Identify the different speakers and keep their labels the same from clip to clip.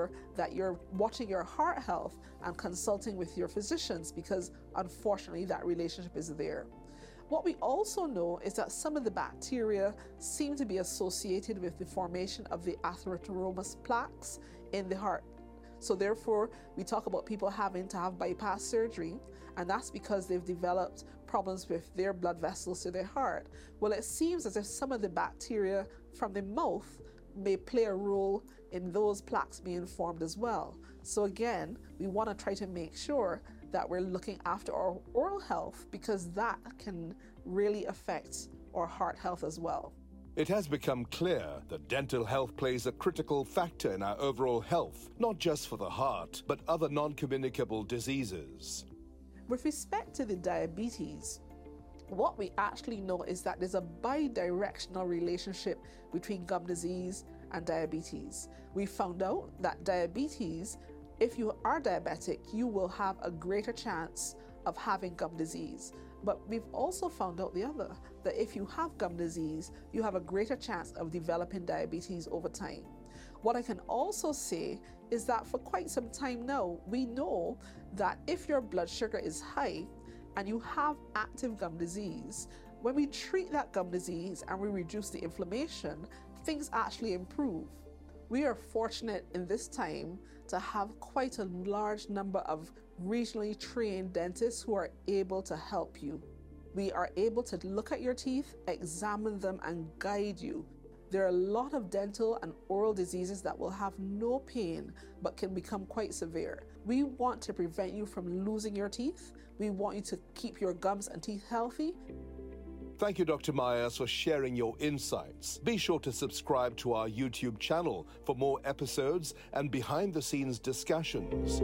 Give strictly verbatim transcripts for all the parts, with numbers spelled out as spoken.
Speaker 1: sure that you're watching your heart health and consulting with your physicians, because unfortunately that relationship is there. What we also know is that some of the bacteria seem to be associated with the formation of the atherosclerosis plaques in the heart. So therefore, we talk about people having to have bypass surgery, and that's because they've developed problems with their blood vessels to their heart. Well, it seems as if some of the bacteria from the mouth may play a role in those plaques being formed as well. So again, we want to try to make sure that we're looking after our oral health, because that can really affect our heart health as well.
Speaker 2: It has become clear that dental health plays a critical factor in our overall health, not just for the heart, but other non-communicable diseases.
Speaker 1: With respect to the diabetes, what we actually know is that there's a bidirectional relationship between gum disease and diabetes. We found out that diabetes, if you are diabetic, you will have a greater chance of having gum disease. But we've also found out the other, that if you have gum disease, you have a greater chance of developing diabetes over time. What I can also say is that for quite some time now, we know that if your blood sugar is high and you have active gum disease, when we treat that gum disease and we reduce the inflammation, things actually improve. We are fortunate in this time to have quite a large number of regionally trained dentists who are able to help you. We are able to look at your teeth, examine them, and guide you. There are a lot of dental and oral diseases that will have no pain but can become quite severe. We want to prevent you from losing your teeth. We want you to keep your gums and teeth healthy.
Speaker 2: Thank you, Doctor Myers, for sharing your insights. Be sure to subscribe to our YouTube channel for more episodes and behind-the-scenes discussions.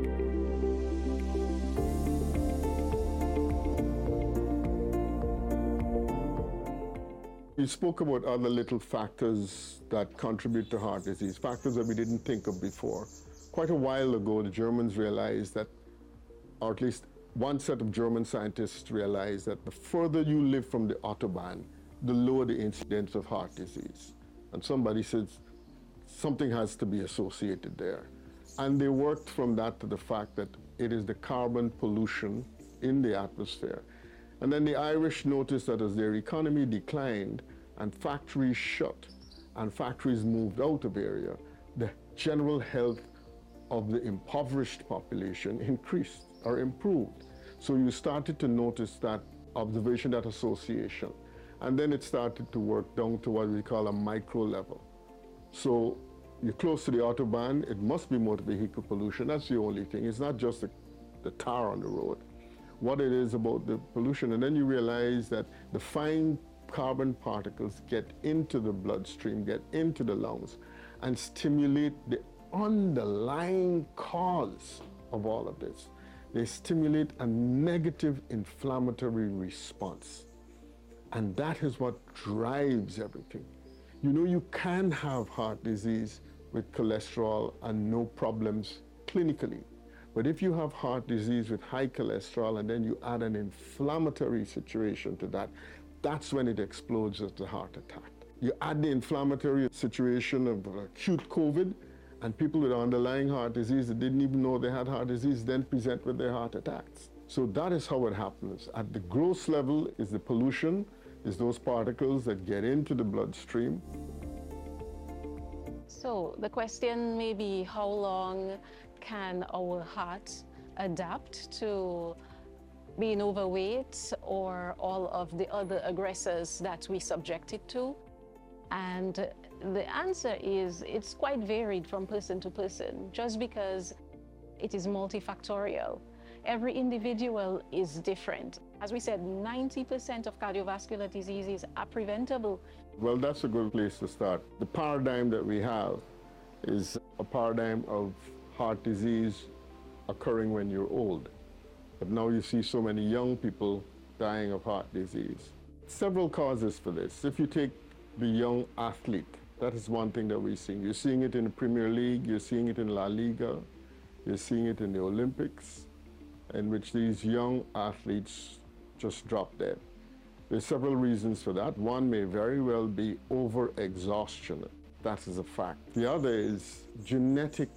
Speaker 3: You spoke about other little factors that contribute to heart disease, factors that we didn't think of before. Quite a while ago, the Germans realized that, or at least one set of German scientists realized that the further you live from the Autobahn, the lower the incidence of heart disease. And somebody said something has to be associated there. And they worked from that to the fact that it is the carbon pollution in the atmosphere. And then the Irish noticed that as their economy declined and factories shut and factories moved out of area, the general health of the impoverished population increased or improved. So you started to notice that observation, that association. And then it started to work down to what we call a micro level. So you're close to the Autobahn, it must be motor vehicle pollution. That's the only thing. It's not just the, the tar on the road. What it is about the pollution, and then you realize that the fine carbon particles get into the bloodstream, get into the lungs, and stimulate the underlying cause of all of this. They stimulate a negative inflammatory response. And that is what drives everything. You know, you can have heart disease with cholesterol and no problems clinically. But if you have heart disease with high cholesterol and then you add an inflammatory situation to that, that's when it explodes as a heart attack. You add the inflammatory situation of acute COVID, and people with underlying heart disease that didn't even know they had heart disease then present with their heart attacks. So that is how it happens. At the gross level is the pollution, is those particles that get into the bloodstream.
Speaker 4: So the question may be, how long can our heart adapt to being overweight or all of the other aggressors that we subject it to? And the answer is it's quite varied from person to person, just because it is multifactorial. Every individual is different. As we said, ninety percent of cardiovascular diseases are preventable.
Speaker 3: Well, that's a good place to start. The paradigm that we have is a paradigm of heart disease occurring when you're old. But now you see so many young people dying of heart disease. Several causes for this. If you take the young athlete, that is one thing that we're seeing. You're seeing it in the Premier League, you're seeing it in La Liga, you're seeing it in the Olympics, in which these young athletes just drop dead. There's several reasons for that. One may very well be over-exhaustion. That is a fact. The other is genetic